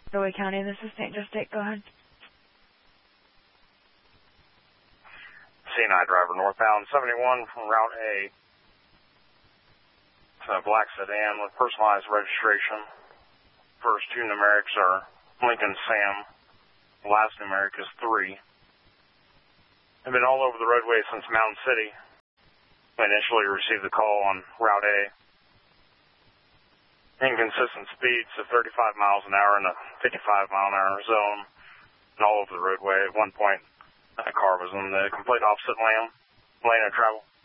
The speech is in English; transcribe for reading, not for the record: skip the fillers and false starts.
Rowan County, this is St. Joe State. Go ahead. C9 driver northbound 71 from Route A. It's a black sedan with personalized registration. First two numerics are Lincoln Sam. The last numeric is 3. They've been all over the roadway since Mountain City. We initially received the call on Route A. Inconsistent speeds of 35 miles an hour in a 55 mile an hour zone and all over the roadway. At one point, that car was in the complete opposite lane of travel.